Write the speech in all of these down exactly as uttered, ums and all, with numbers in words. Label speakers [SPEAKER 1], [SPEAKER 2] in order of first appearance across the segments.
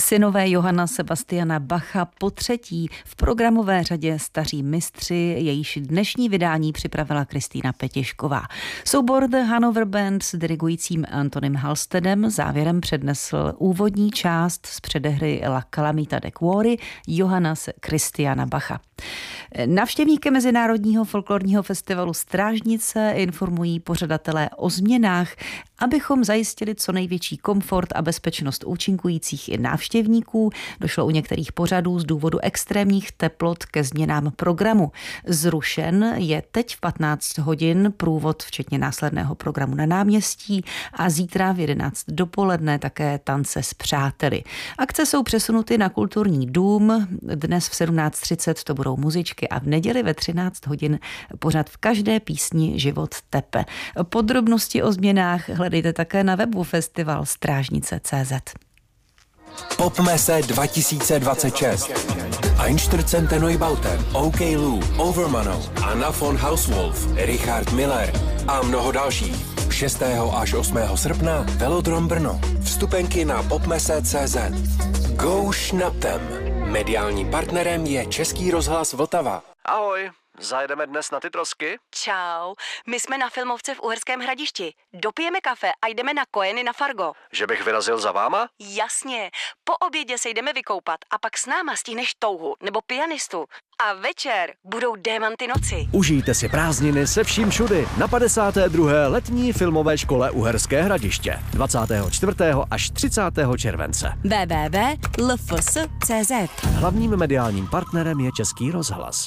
[SPEAKER 1] Synové Johanna Sebastiana Bacha po třetí v programové řadě Staří mistři, jejíž dnešní vydání připravila Kristýna Petišková. Soubor The Hanover Band s dirigujícím Antonym Halstedem závěrem přednesl úvodní část z předehry La Calamita de Cuori Johanna Christiana Bacha. Navštěvníky Mezinárodního folklorního festivalu Strážnice informují pořadatelé o změnách, abychom zajistili co největší komfort a bezpečnost účinkujících i návštěvníků. Došlo u některých pořadů z důvodu extrémních teplot ke změnám programu. Zrušen je teď v patnáct hodin průvod včetně následného programu na náměstí a zítra v jedenáct dopoledne také tance s přáteli. Akce jsou přesunuty na Kulturní dům, dnes v sedmnáct třicet to budou muzičky a v neděli ve třináct hodin pořad V každé písni život tepe. Podrobnosti o změnách hledejte také na webu festival strážnice tečka cé zet.
[SPEAKER 2] Popmesse dva tisíce dvacet šest. Einstürzende Neubauten, OK Lou, Overmano, Anna von Hauswolf, Richard Miller a mnoho dalších. šestého až osmého srpna Velodrom Brno. Vstupenky na popmesse tečka cé zet. Go šnaptem. Mediálním partnerem je Český rozhlas Vltava.
[SPEAKER 3] Ahoj, zajedeme dnes na ty trosky?
[SPEAKER 4] Čau, my jsme na filmovce v Uherském Hradišti. Dopijeme kafe a jdeme na Kojeny na Fargo.
[SPEAKER 3] Že bych vyrazil za váma?
[SPEAKER 4] Jasně, po obědě se jdeme vykoupat a pak s náma stihneš touhu nebo pianistu. A večer budou Démanty noci.
[SPEAKER 5] Užijte si prázdniny se vším všudy na padesáté druhé letní filmové škole Uherské Hradiště dvacátého čtvrtého až třicátého července.
[SPEAKER 6] w w w tečka l f s tečka cé zet.
[SPEAKER 5] Hlavním mediálním partnerem je Český rozhlas.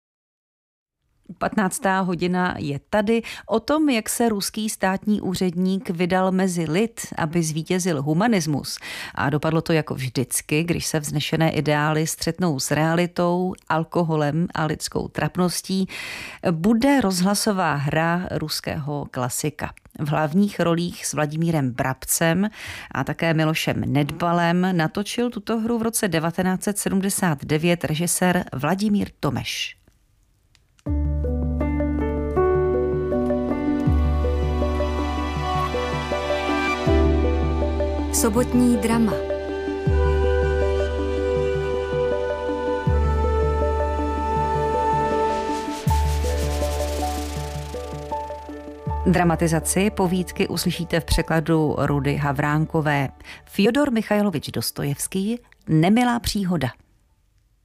[SPEAKER 1] patnáctá hodina je tady. O tom, jak se ruský státní úředník vydal mezi lid, aby zvítězil humanismus. A dopadlo to jako vždycky, když se vznešené ideály střetnou s realitou, alkoholem a lidskou trapností, bude rozhlasová hra ruského klasika. V hlavních rolích s Vladimírem Brabcem a také Milošem Nedbalem natočil tuto hru v roce devatenáct set sedmdesát devět režisér Vladimír Tomeš.
[SPEAKER 6] Sobotní drama.
[SPEAKER 1] Dramatizaci povídky uslyšíte v překladu Rudy Havránkové. Fjodor Michajlovič Dostojevský, Nemilá příhoda.